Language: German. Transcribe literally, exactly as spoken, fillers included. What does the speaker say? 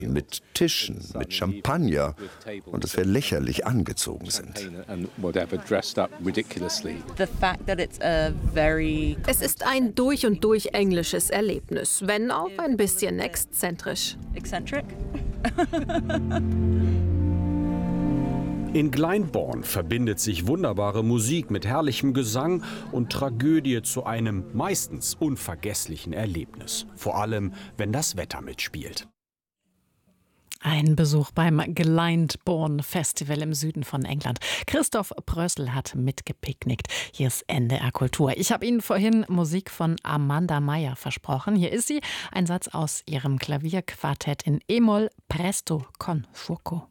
mit Tischen, mit Champagner und dass wir lächerlich angezogen sind. Es ist ein durch und durch englisches Erlebnis, wenn auch ein bisschen exzentrisch. In Glyndebourne verbindet sich wunderbare Musik mit herrlichem Gesang und Tragödie zu einem meistens unvergesslichen Erlebnis. Vor allem, wenn das Wetter mitspielt. Ein Besuch beim Glyndebourne Festival im Süden von England. Christoph Brössel hat mitgepicknickt. Hier ist N D R Kultur. Ich habe Ihnen vorhin Musik von Amanda Meyer versprochen. Hier ist sie, ein Satz aus ihrem Klavierquartett in E-Moll, Presto con fuoco.